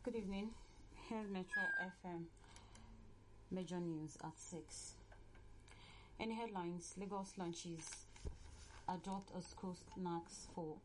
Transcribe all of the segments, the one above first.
Good evening. Here's Metro FM Major News at 6. In headlines, Lagos launches adopt a school snacks for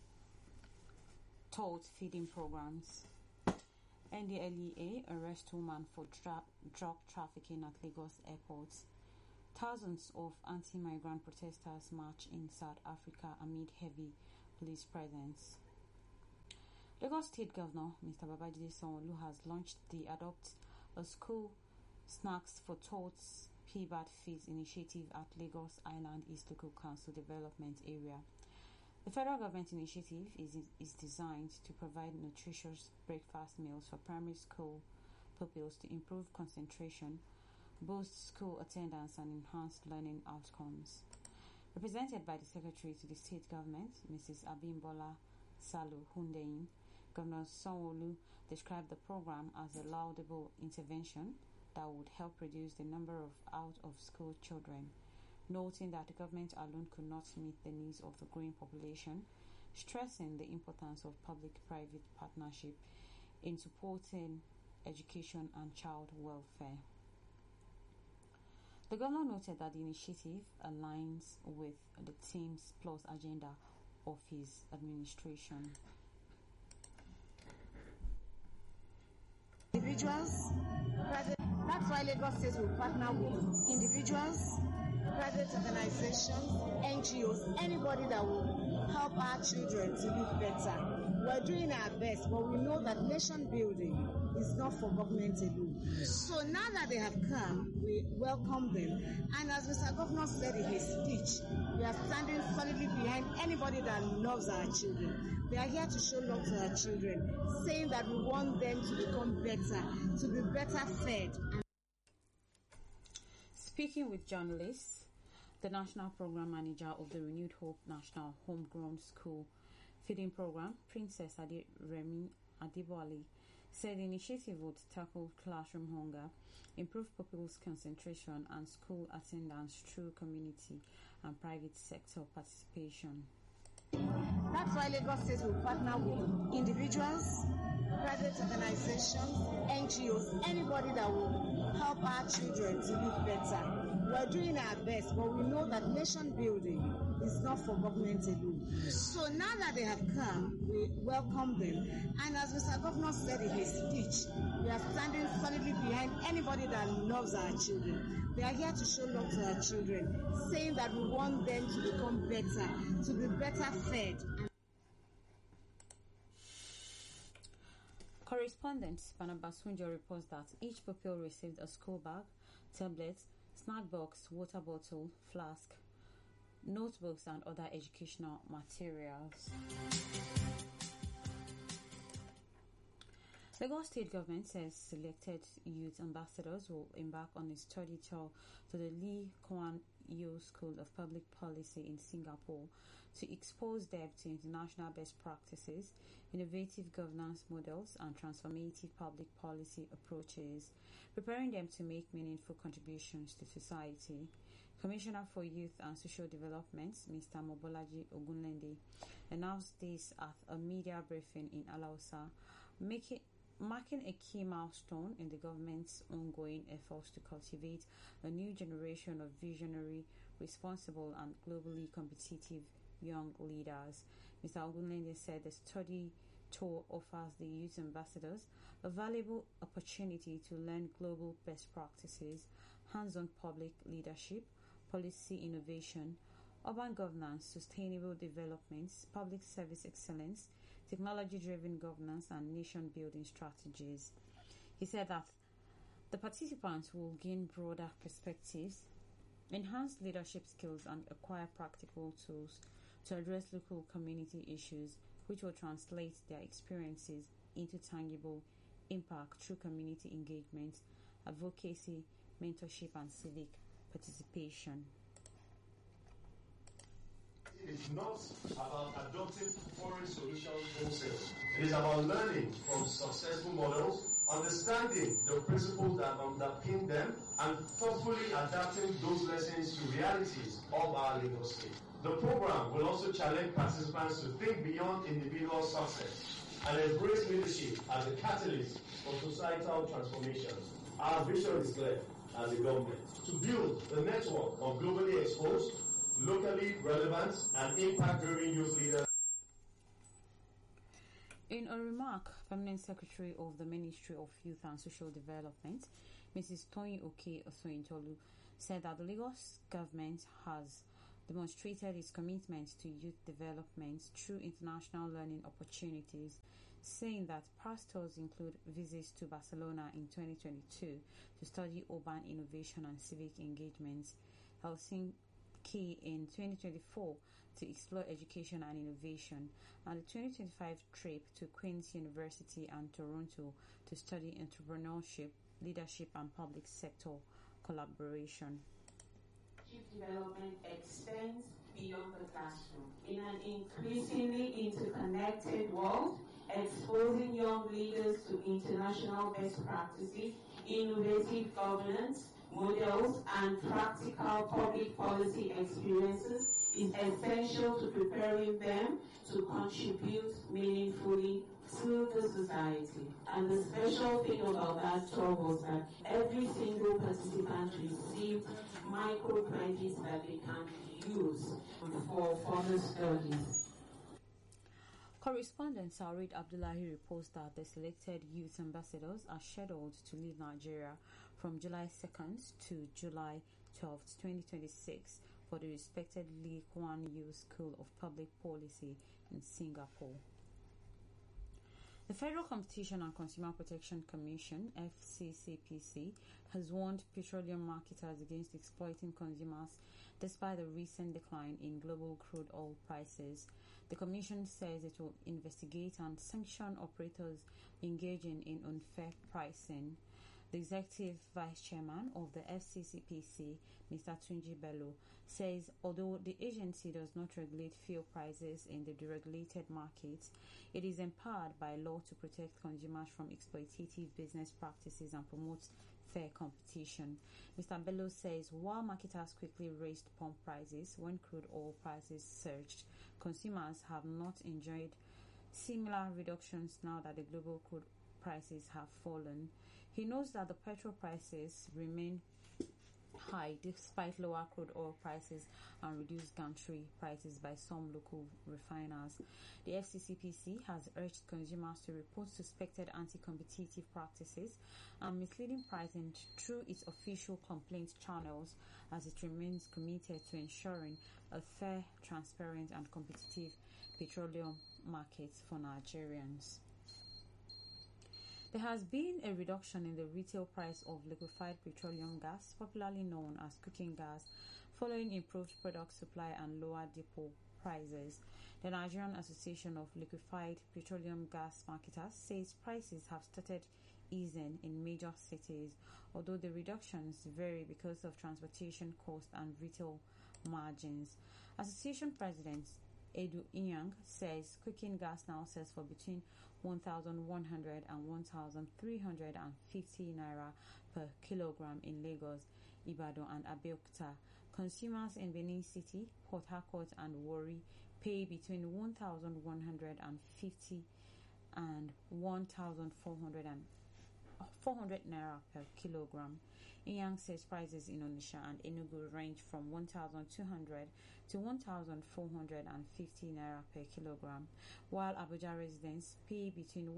tot feeding programs. NDLEA arrest woman for drug trafficking at Lagos airports. Thousands of anti-migrant protesters march in South Africa amid heavy police presence. Lagos State Governor Mr. Babajide Sanwo-Olu has launched the Adopt a School Snacks for Tots PBAT Feeds initiative at Lagos Island East Local Council Development Area. The federal government initiative is designed to provide nutritious breakfast meals for primary school pupils to improve concentration, boost school attendance, and enhance learning outcomes. Represented by the Secretary to the State Government, Mrs. Abimbola Salu Hundeyin, Governor Sanwo-Olu described the program as a laudable intervention that would help reduce the number of out-of-school children, noting that the government alone could not meet the needs of the growing population, stressing the importance of public-private partnership in supporting education and child welfare. The governor noted that the initiative aligns with the Teams Plus agenda of his administration. Individuals, private. That's why Lagos State will partner with individuals, private organizations, NGOs, anybody that will help our children to live better. We're doing our best, but we know that nation building is not for government alone. So now that they have come, we welcome them. And as Mr. Governor said in his speech, we are standing solidly behind anybody that loves our children. We are here to show love to our children, saying that we want them to become better, to be better fed. Speaking with journalists, the National Program Manager of the Renewed Hope National Homegrown School Feeding Program, Princess Remi Adibwale, said the initiative would tackle classroom hunger, improve pupils' concentration and school attendance through community and private sector participation. That's why Lagos State will partner with individuals, private organizations, NGOs, anybody that will help our children to live better. We're doing our best, but we know that nation building is not for government alone. So now that they have come, we welcome them. And as Mr. Governor said in his speech, we are standing solidly behind anybody that loves our children. We are here to show love to our children, saying that we want them to become better, to be better fed. Correspondent Barnabas Hunjo reports that each pupil received a school bag, tablet, snack box, water bottle, flask, notebooks, and other educational materials. Lagos State Government says selected youth ambassadors will embark on a study tour to the Lee Kuan Yew School of Public Policy in Singapore to expose them to international best practices, innovative governance models, and transformative public policy approaches, preparing them to make meaningful contributions to society. Commissioner for Youth and Social Development, Mr. Mobolaji Ogunlende, announced this at a media briefing in Alausa, marking a key milestone in the government's ongoing efforts to cultivate a new generation of visionary, responsible, and globally competitive young leaders. Mr. Ogunlende said the study tour offers the youth ambassadors a valuable opportunity to learn global best practices, hands-on public leadership, policy innovation, urban governance, sustainable development, public service excellence, technology-driven governance, and nation-building strategies. He said that the participants will gain broader perspectives, enhance leadership skills, and acquire practical tools to address local community issues, which will translate their experiences into tangible impact through community engagement, advocacy, mentorship, and civic participation. It is not about adopting foreign solutions wholesale. It is about learning from successful models, understanding the principles that underpin them, and thoughtfully adapting those lessons to realities of our Lagos state. The program will also challenge participants to think beyond individual success and embrace leadership as a catalyst for societal transformations. Our vision is clear as a government to build the network of globally exposed, locally relevant, and impact-driven youth leaders. In a remark, Permanent Secretary of the Ministry of Youth and Social Development, Mrs. Toyin Oke Osoyintolu, said that the Lagos government has demonstrated its commitment to youth development through international learning opportunities, saying that past tours include visits to Barcelona in 2022 to study urban innovation and civic engagement, Helsinki in 2024 to explore education and innovation, and the 2025 trip to Queen's University and Toronto to study entrepreneurship, leadership and public sector collaboration. Youth development extends beyond the classroom. In an increasingly interconnected world, exposing young leaders to international best practices, innovative governance models, and practical public policy experiences is essential to preparing them to contribute meaningfully to the society. And the special thing about that tour was that every single participant received micro credits that they can use for further studies. Correspondent Saurid Abdullahi reports that the selected youth ambassadors are scheduled to leave Nigeria from July 2nd to July 12th, 2026 for the respected Lee Kuan Yew School of Public Policy in Singapore. The Federal Competition and Consumer Protection Commission, FCCPC, has warned petroleum marketers against exploiting consumers despite the recent decline in global crude oil prices. The Commission says it will investigate and sanction operators engaging in unfair pricing. The Executive Vice Chairman of the FCCPC, Mr. Tunji Bello, says although the agency does not regulate fuel prices in the deregulated market, it is empowered by law to protect consumers from exploitative business practices and promote fair competition. Mr. Bello says while marketers quickly raised pump prices when crude oil prices surged, consumers have not enjoyed similar reductions now that the global crude prices have fallen. He knows that the petrol prices remain high despite lower crude oil prices and reduced gantry prices by some local refiners. The FCCPC has urged consumers to report suspected anti-competitive practices and misleading pricing through its official complaint channels, as it remains committed to ensuring a fair, transparent and competitive petroleum market for Nigerians. There has been a reduction in the retail price of liquefied petroleum gas, popularly known as cooking gas, following improved product supply and lower depot prices. The Nigerian Association of Liquefied Petroleum Gas Marketers says prices have started easing in major cities, although the reductions vary because of transportation costs and retail margins. Association President Edu Inyang says cooking gas now sells for between 1,100 and 1,350 naira per kilogram in Lagos, Ibadan and Abeokuta. Consumers in Benin City, Port Harcourt and Warri pay between 1,150 and 1,400 naira per kilogram. Inyang says prices in Onitsha and Enugu range from 1,200 to 1,450 naira per kilogram, while Abuja residents pay between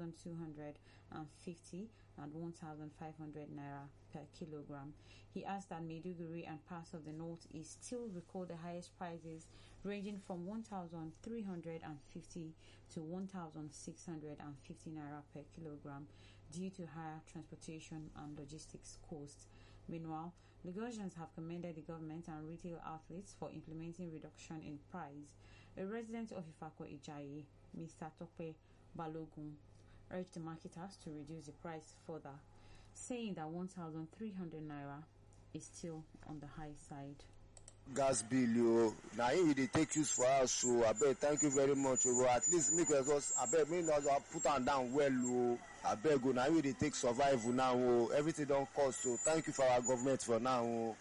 1,250 and 1,500 naira per kilogram. He adds that Maiduguri and parts of the northeast still record the highest prices, ranging from 1,350 to 1,650 naira per kilogram due to higher transportation and logistics costs. Meanwhile, Lagosians have commended the government and retail outlets for implementing reduction in price. A resident of Ifako Ijayi, Mr. Tope Balogun, urged the marketers to reduce the price further, saying that 1,300 naira is still on the high side. Gas bill, you now if they take use for us, so I beg thank you very much. At least make us I beg me not put on down well. I beg go now they take survival now. Everything don't cost, so thank you for our government for now.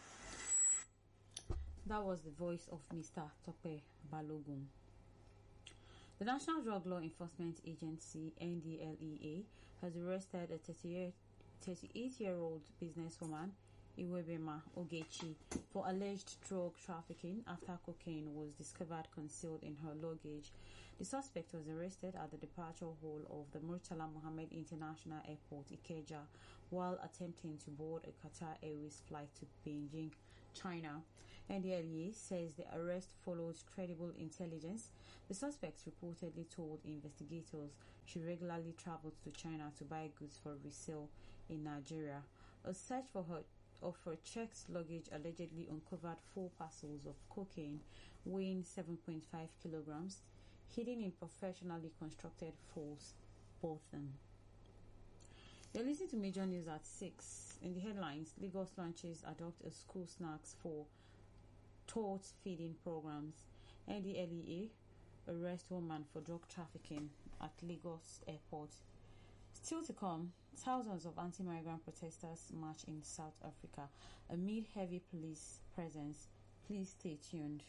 That was the voice of Mr. Tope Balogun. The National Drug Law Enforcement Agency, NDLEA, has arrested a 38-year-old businesswoman, Iwebema Ogechi, for alleged drug trafficking after cocaine was discovered concealed in her luggage. The suspect was arrested at the departure hall of the Murtala Mohammed International Airport, Ikeja, while attempting to board a Qatar Airways flight to Beijing, China. NDLEA says the arrest follows credible intelligence. The suspect reportedly told investigators she regularly traveled to China to buy goods for resale in Nigeria. A search for her checked luggage allegedly uncovered 4 parcels of cocaine weighing 7.5 kilograms, hidden in professionally constructed folds, both them. You're listening to Major News at 6. In the headlines, Lagos launches adopt a school snacks for tot feeding programs. NDLEA arrest woman for drug trafficking at Lagos airport. Still to come, thousands of anti-migrant protesters march in South Africa amid heavy police presence. Please stay tuned.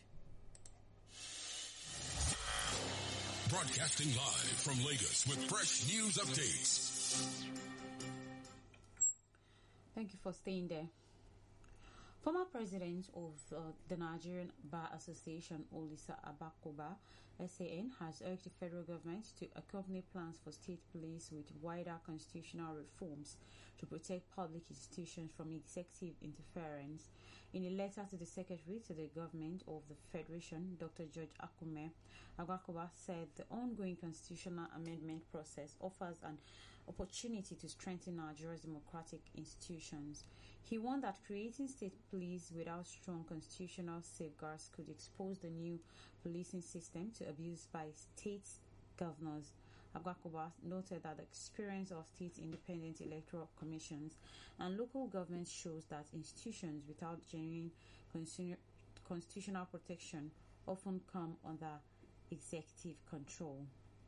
Broadcasting live from Lagos with fresh news updates. Thank you for staying there. Former president of the Nigerian Bar Association, Olisa Abakoba, SAN, has urged the federal government to accompany plans for state police with wider constitutional reforms to protect public institutions from executive interference. In a letter to the Secretary to the Government of the Federation, Dr. George Akume, Abakoba said the ongoing constitutional amendment process offers an opportunity to strengthen Nigeria's democratic institutions. He warned that creating state police without strong constitutional safeguards could expose the new policing system to abuse by state governors. Agwakoba noted that the experience of state independent electoral commissions and local governments shows that institutions without genuine constitutional protection often come under executive control.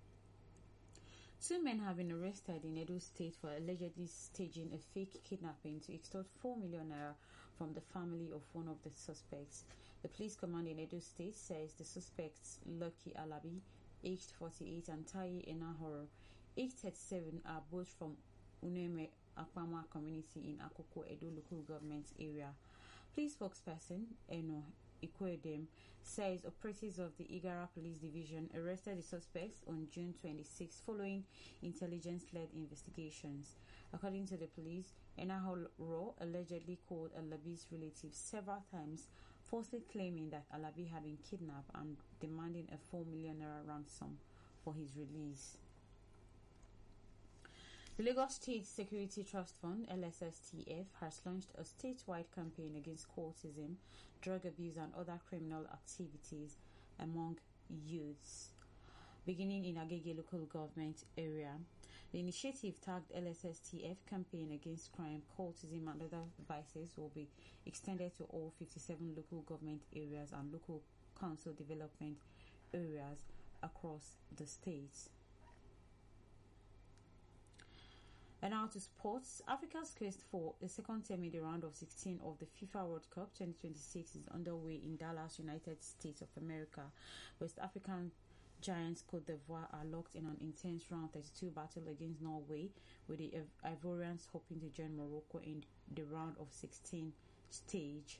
2 men have been arrested in Edo State for allegedly staging a fake kidnapping to extort 4 million naira from the family of one of the suspects. The police command in Edo State says the suspects, Lucky Alabi, aged 48, and Taye Enahoro, aged 37, are both from Uneme Akpama community in Akoko, Edo local government area. Police spokesperson Eno Ikwedem says operatives of the Igara Police Division arrested the suspects on June 26 following intelligence-led investigations. According to the police, Enahoro allegedly called Alabi's relatives several times, falsely claiming that Alabi had been kidnapped and demanding a 4 million naira ransom for his release. The Lagos State Security Trust Fund, LSSTF, has launched a statewide campaign against cultism, drug abuse and other criminal activities among youths. Beginning in Agege local government area, the initiative tagged LSSTF campaign against crime, cultism and other vices will be extended to all 57 local government areas and local council development areas across the state. And now to sports. Africa's quest for the second term in the round of 16 of the FIFA World Cup 2026 is underway in Dallas, United States of America. West African giants Cote d'Ivoire are locked in an intense round 32 battle against Norway, with the Ivorians hoping to join Morocco in the round of 16 stage.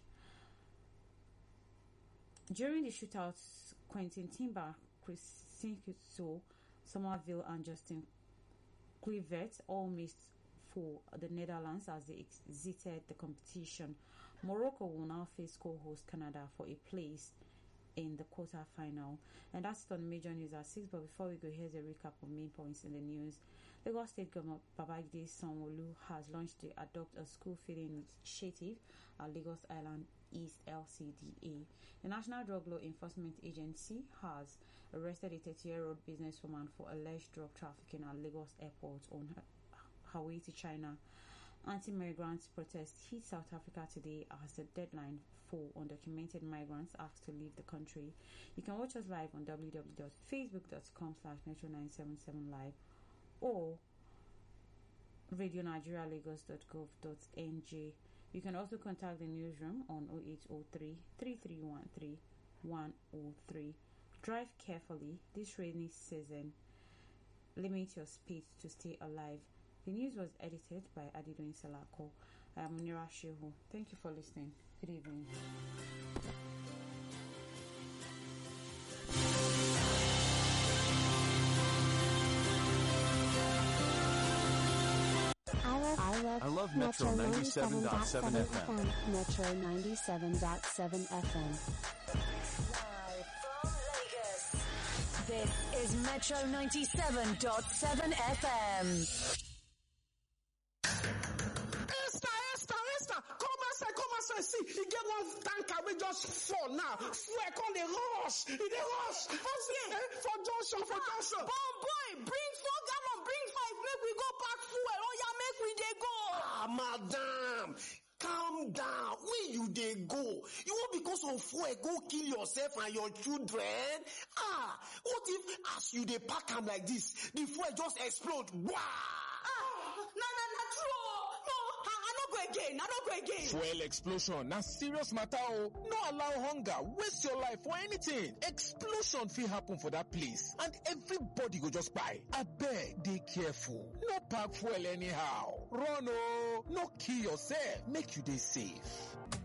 During the shootouts, Quentin Timber, Chris Sinkiso, Somerville and Justin Kluivert all missed for the Netherlands as they exited the competition. Morocco will now face co-host Canada for a place in the quarter-final. And that's it on Major News at 6. But before we go, here's a recap of main points in the news. Lagos State Governor Babajide Sanwo-Olu has launched the Adopt a School Feeding Initiative at Lagos Island East LCDA. The National Drug Law Enforcement Agency has arrested a 30-year-old businesswoman for alleged drug trafficking at Lagos Airport on her way to China. Anti-migrant protests hit South Africa today as the deadline for undocumented migrants asked to leave the country. You can watch us live on www.facebook.com/metro977live or radionigerialagos.gov.nj. You can also contact the newsroom on 0803 3313 103. Drive carefully this rainy season. Limit your speed to stay alive. The news was edited by Adidoyin Salako. I am Munira Shehu. Thank you for listening. Good evening. I love Metro 97.7 FM. Metro 97.7 FM. Live from Lagos. This is Metro 97.7 FM. Esther, come outside. See, you get one tanker we just fall now. Fuel come the rush. It dey rush. For Johnson. Bon boy, bring 4 gallon, bring 5, make we go pack fuel. Oh yeah, make we dey go. Madam, calm down. Where you dey go? You want because of fuel go kill yourself and your children? What if as you dey pack am like this, the fuel just explode? Wah! Na true. No, I no go again. Fuel explosion na serious matter o. No allow hunger waste your life for anything. Explosion fit happen for that place and everybody go just kpai. Abeg, dey careful. No pack fuel anyhow. Run o. No kill yourself. Make you dey safe.